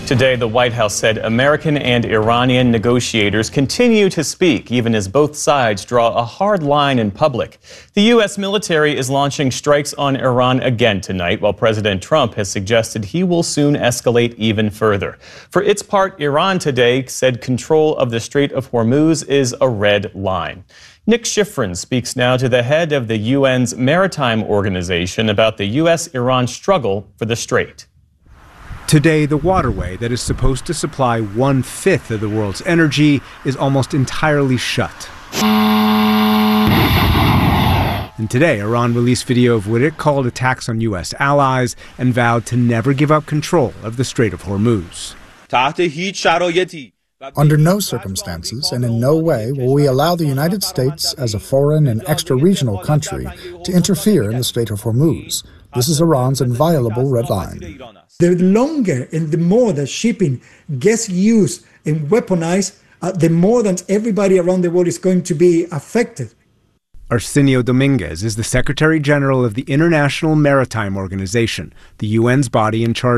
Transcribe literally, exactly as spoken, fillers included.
Today, the White House said American and Iranian negotiators continue to speak, even as both sides draw a hard line in public. The U S military is launching strikes on Iran again tonight, while President Trump has suggested he will soon escalate even further. For its part, Iran today said control of the Strait of Hormuz is a red line. Nick Schifrin speaks now to the head of the U N's Maritime Organization about the U S Iran struggle for the strait. Today, the waterway that is supposed to supply one-fifth of the world's energy is almost entirely shut. And today, Iran released video of what it called attacks on U S allies and vowed to never give up control of the Strait of Hormuz. Under no circumstances and in no way will we allow the United States, as a foreign and extra-regional country, to interfere in the Strait of Hormuz. This is Iran's inviolable red line. The longer and the more that shipping gets used and weaponized, uh, the more that everybody around the world is going to be affected. Arsenio Dominguez is the Secretary General of the International Maritime Organization, the U N's body in charge